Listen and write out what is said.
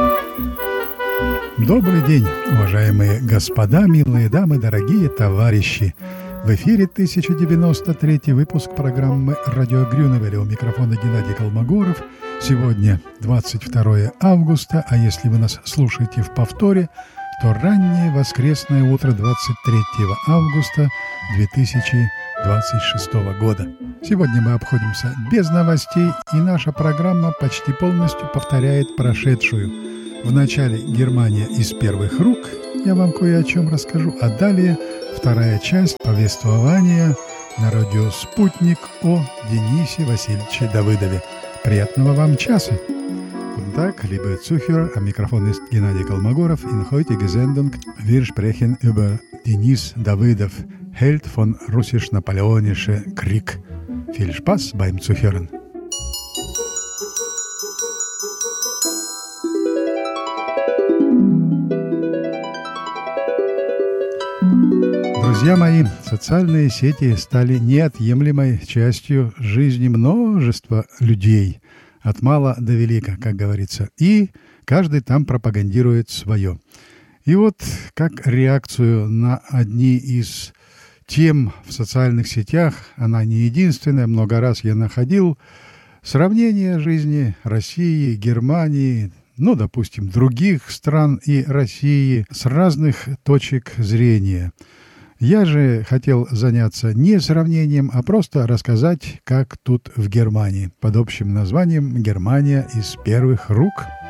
Добрый день, уважаемые господа, милые дамы, дорогие товарищи. В эфире 1093 выпуск программы «Радио Грюневеля». У микрофона Геннадий Колмогоров. Сегодня 22 августа, а если вы нас слушаете в повторе, то раннее воскресное утро 23 августа 2026 года. Сегодня мы обходимся без новостей, и наша программа почти полностью повторяет прошедшую. В начале Германия из первых рук, я вам кое о чем расскажу, а далее вторая часть повествования на радио «Спутник» о Денисе Васильевиче Давыдове. Приятного вам часа! Guten Tag, liebe Zuhörer, am Mikrofon ist Gennady Kolmogorov. In heutiger Sendung wir sprechen über Denis Давыдов, Held von russisch-napoleonischen Krieg. Viel Spaß beim Zuhören! Друзья мои, социальные сети стали неотъемлемой частью жизни множества людей, от мала до велика, как говорится, и каждый там пропагандирует свое. И вот как реакцию на одни из тем в социальных сетях, она не единственная, много раз я находил, сравнение жизни России, Германии, допустим, других стран и России с разных точек зрения. Я же хотел заняться не сравнением, а просто рассказать, как тут в Германии, под общим названием «Германия из первых рук».